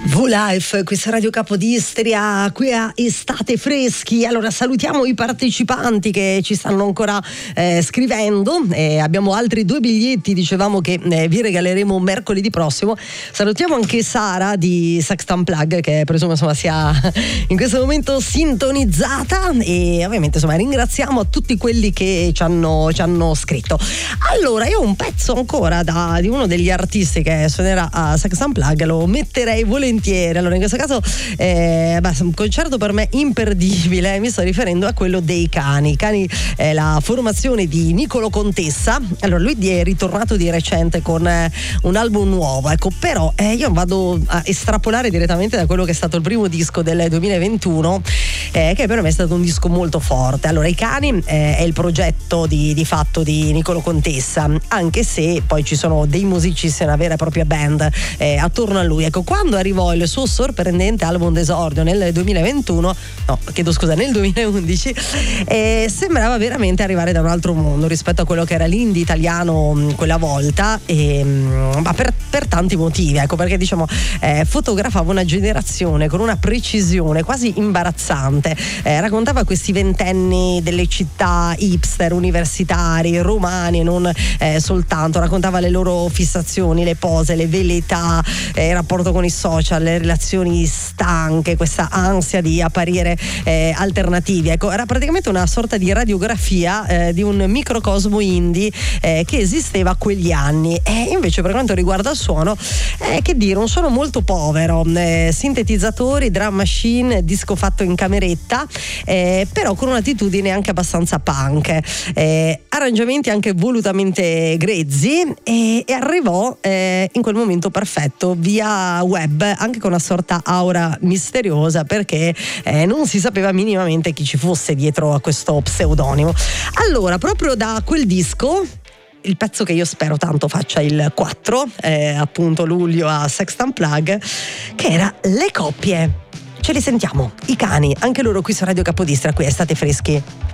V-Life, questa Radio Capodistria, qui a Estate Freschi. Allora salutiamo i partecipanti che ci stanno ancora scrivendo, abbiamo altri 2 biglietti, dicevamo che vi regaleremo mercoledì prossimo. Salutiamo anche Sara di Sextant Plug, che presumo insomma sia in questo momento sintonizzata, e ovviamente insomma ringraziamo a tutti quelli che ci hanno scritto. Allora io un pezzo ancora di uno degli artisti che suonerà a Sextant Plug lo metterei volentieri. Allora in questo caso un concerto per me imperdibile, mi sto riferendo a quello dei Cani, la formazione di Nicolo Contessa. Allora lui è ritornato di recente con un album nuovo, ecco, però io vado a estrapolare direttamente da quello che è stato il primo disco del 2021, che per me è stato un disco molto forte. Allora i Cani è il progetto di fatto di Nicolo Contessa, anche se poi ci sono dei musicisti, una vera e propria band attorno a lui. Ecco, quando arrivò il suo sorprendente album d'esordio nel 2011, sembrava veramente arrivare da un altro mondo rispetto a quello che era l'indie italiano quella volta, ma per tanti motivi, ecco, perché diciamo fotografava una generazione con una precisione quasi imbarazzante, raccontava questi ventenni delle città hipster, universitari, romani e non soltanto, raccontava le loro fissazioni, le pose, le velleità, il rapporto con i social, le relazioni stanche, questa ansia di apparire alternativi. Ecco, era praticamente una sorta di radiografia di un microcosmo indie che esisteva a quegli anni. E invece per quanto riguarda il suono, che dire, un suono molto povero, sintetizzatori, drum machine, disco fatto in cameretta, però con un'attitudine anche abbastanza punk, arrangiamenti anche volutamente grezzi, e arrivò in quel momento perfetto via web, anche con una sorta aura misteriosa, perché non si sapeva minimamente chi ci fosse dietro a questo pseudonimo. Allora, proprio da quel disco, il pezzo che io spero tanto faccia il 4 appunto luglio a Sextant Plug, che era Le coppie. Ce li sentiamo, i Cani, anche loro qui su Radio Capodistria, qui a Estate Freschi.